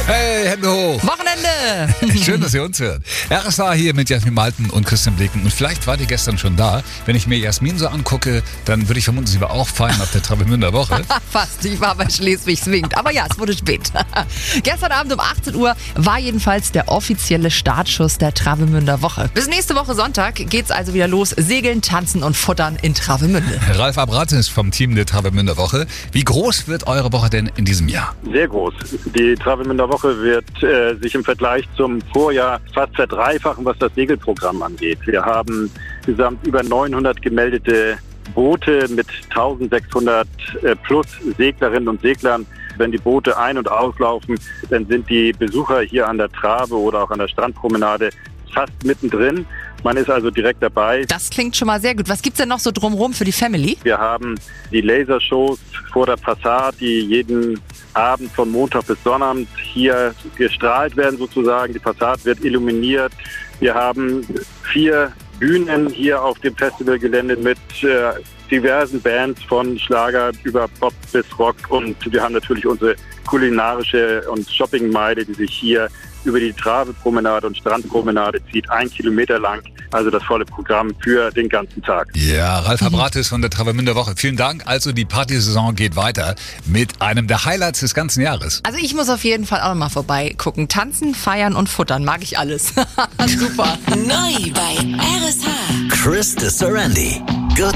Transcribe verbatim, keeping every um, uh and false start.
Hey, Hände hoch. Wochenende. Schön, dass ihr uns hört. R S A hier mit Jasmin Malten und Christian Blicken. Und vielleicht wart ihr gestern schon da. Wenn ich mir Jasmin so angucke, dann würde ich vermuten, sie war auch feiern auf der Travemünder Woche. Fast, ich war bei Schleswig-Swingt. Aber ja, es wurde spät. Gestern Abend um achtzehn Uhr war jedenfalls der offizielle Startschuss der Travemünder Woche. Bis nächste Woche Sonntag geht's also wieder los. Segeln, tanzen und futtern in Travemünde. Ralf Abratis vom Team der Travemünder Woche. Wie groß wird eure Woche denn in diesem Jahr? Sehr groß. Die Travemünder Woche wird äh, sich im Vergleich zum Vorjahr fast verdreifachen, was das Segelprogramm angeht. Wir haben insgesamt über neunhundert gemeldete Boote mit eintausendsechshundert äh, plus Seglerinnen und Seglern. Wenn die Boote ein- und auslaufen, dann sind die Besucher hier an der Trave oder auch an der Strandpromenade fast mittendrin. Man ist also direkt dabei. Das klingt schon mal sehr gut. Was gibt's denn noch so drumherum für die Family? Wir haben die Lasershows vor der Passat, die jeden Abend von Montag bis Sonnabend hier gestrahlt werden sozusagen. Die Passat wird illuminiert. Wir haben vier Bühnen hier auf dem Festivalgelände mit äh, diversen Bands von Schlager über Pop bis Rock. Und wir haben natürlich unsere kulinarische und Shoppingmeile, die sich hier über die Trave-Promenade und Strandpromenade zieht, ein Kilometer lang. Also das volle Programm für den ganzen Tag. Ja, Ralf Abratis von der Travemünder Woche. Vielen Dank. Also die Partysaison geht weiter mit einem der Highlights des ganzen Jahres. Also ich muss auf jeden Fall auch noch mal vorbeigucken. Tanzen, feiern und futtern. Mag ich alles. Super. Neu bei R S H. Chris de Serendi.